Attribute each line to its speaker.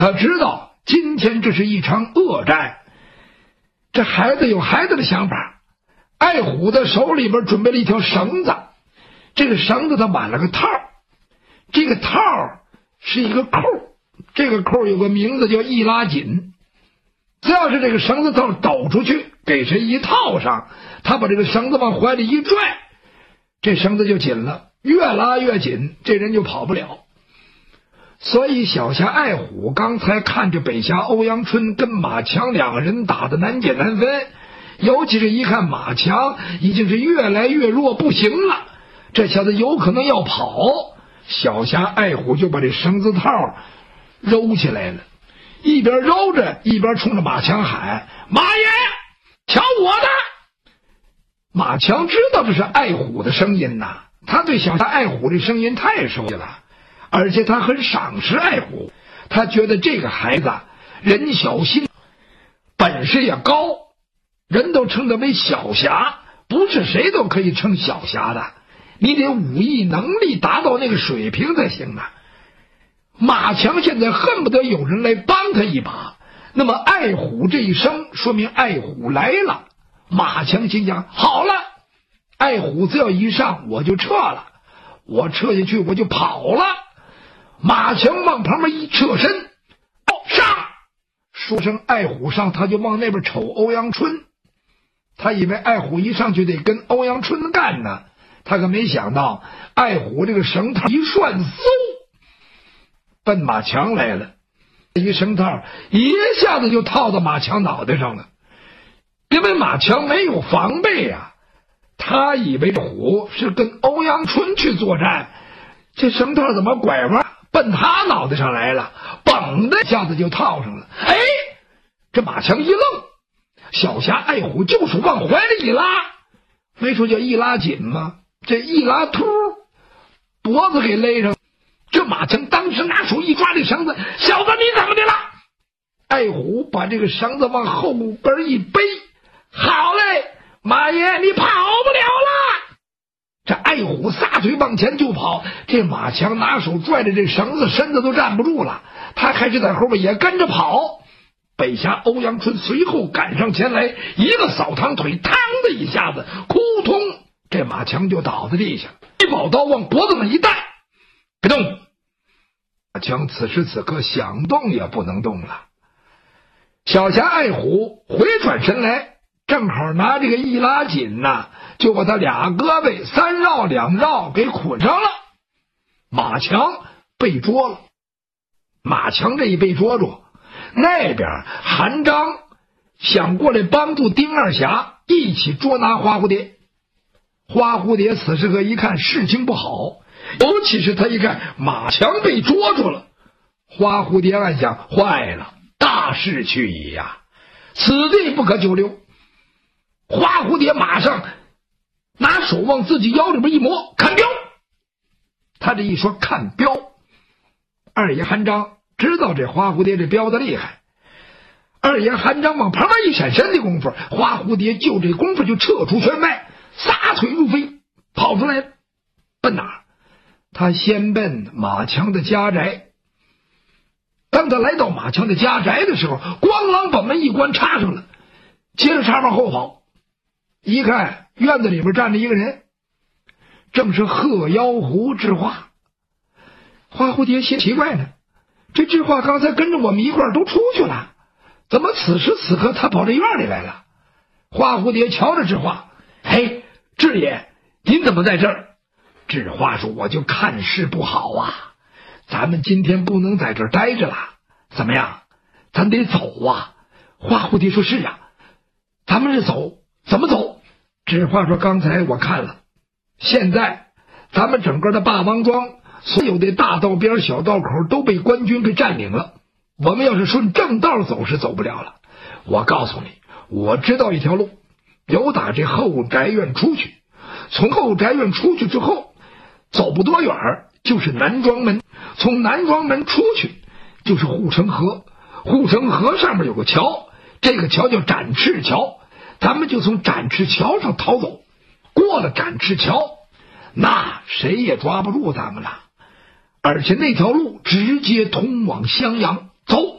Speaker 1: 他知道今天这是一场恶战。这孩子有孩子的想法，爱虎的手里边准备了一条绳子，这个绳子它挽了个套，这个套是一个扣，这个扣有个名字叫易拉紧。只要是这个绳子套抖出去，给谁一套上，他把这个绳子往怀里一拽，这绳子就紧了，越拉越紧，这人就跑不了。所以小侠爱虎刚才看着北侠欧阳春跟马强两个人打得难解难分，尤其是一看马强已经是越来越弱不行了，这小子有可能要跑，小侠爱虎就把这绳子套揉起来了，一边揉着一边冲着马强喊：马爷，瞧我的！马强知道这是爱虎的声音呐，他对小侠爱虎这声音太熟悉了，而且他很赏识爱虎，他觉得这个孩子人小心，本事也高，人都称他为小侠，不是谁都可以称小侠的，你得武艺能力达到那个水平才行啊。马强现在恨不得有人来帮他一把，那么爱虎这一声说明爱虎来了。马强心想，好了，爱虎只要一上我就撤了，我撤下去我就跑了。马强往旁边一侧身，上，说声爱虎上，他就往那边瞅欧阳春。他以为爱虎一上去得跟欧阳春干呢，他可没想到爱虎这个绳套一涮，嗖，奔马强来了。一绳套一下子就套到马强脑袋上了，因为马强没有防备啊，他以为虎是跟欧阳春去作战，这绳套怎么拐弯奔他脑袋上来了，嘣的一下子就套上了。哎，这马强一愣，小侠爱虎就手往怀里一拉，没说叫一拉紧吗？这一拉突，脖子给勒上。这马强当时拿手一抓这绳子，小子你怎么的了？爱虎把这个绳子往后边一背，好嘞，马爷你跑不了了。这爱虎撒腿往前就跑，这马强拿手拽着这绳子，身子都站不住了，他开始在后边也跟着跑。北侠欧阳春随后赶上前来，一个扫堂腿，嘡的一下子，扑通，这马强就倒在地下，一宝刀往脖子上一带，别动。马强此时此刻想动也不能动了。小侠爱虎回转身来，正好拿这个一拉紧呐，就把他俩胳膊三绕两绕给捆上了。马强被捉了。马强这一被捉住，那边韩章想过来帮助丁二侠一起捉拿花蝴蝶。花蝴蝶此时刻一看事情不好，尤其是他一看马强被捉住了，花蝴蝶暗想，坏了，大势去矣呀，此地不可久留。花蝴蝶马上拿手往自己腰里边一摸，看镖。他这一说看镖，二爷韩章知道这花蝴蝶这镖的厉害。二爷韩章往旁边一闪身的功夫，花蝴蝶就这功夫就撤出圈外，撒腿入飞，跑出来了。奔哪儿？他先奔马强的家宅。当他来到马强的家宅的时候，咣啷把门一关，插上了，接着插往后跑，一看院子里边站着一个人，正是鹤妖狐智化。花蝴蝶心奇怪呢，这智化刚才跟着我们一块儿都出去了，怎么此时此刻他跑这院里来了？花蝴蝶瞧着智化，嘿，智爷您怎么在这儿？智化说，我就看事不好啊，咱们今天不能在这儿待着了，怎么样，咱得走啊。花蝴蝶说，是啊，咱们是走，怎么走？智化说，刚才我看了，现在咱们整个的霸王庄所有的大道边小道口都被官军给占领了，我们要是顺正道走是走不了了。我告诉你，我知道一条路，由打这后宅院出去，从后宅院出去之后走不多远就是南庄门，从南庄门出去就是护城河，护城河上面有个桥，这个桥叫展翅桥，咱们就从展翅桥上逃走，过了展翅桥那谁也抓不住咱们了，而且那条路直接通往襄阳，走。